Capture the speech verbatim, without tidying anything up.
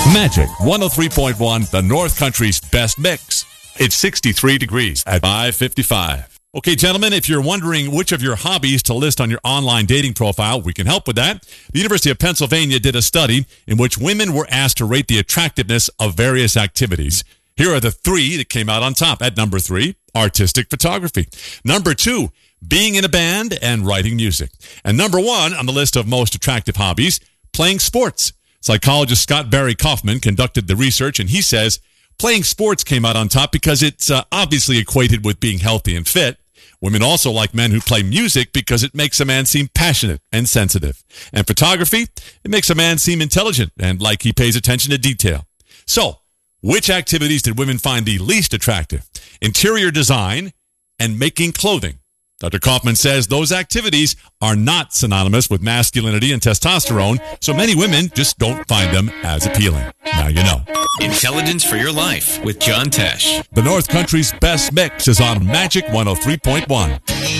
Magic one oh three point one, the North Country's best mix. It's sixty-three degrees at five fifty-five. Okay, gentlemen, if you're wondering which of your hobbies to list on your online dating profile, we can help with that. The University of Pennsylvania did a study in which women were asked to rate the attractiveness of various activities. Here are the three that came out on top. At number three, artistic photography. Number two, being in a band and writing music. And number one on the list of most attractive hobbies, playing sports. Psychologist Scott Barry Kaufman conducted the research, and he says playing sports came out on top because it's uh, obviously equated with being healthy and fit. Women also like men who play music because it makes a man seem passionate and sensitive. And photography, it makes a man seem intelligent and like he pays attention to detail. So, which activities did women find the least attractive? Interior design and making clothing. Doctor Kaufman says those activities are not synonymous with masculinity and testosterone, so many women just don't find them as appealing. Now you know. Intelligence for Your Life with John Tesh. The North Country's best mix is on Magic one oh three point one.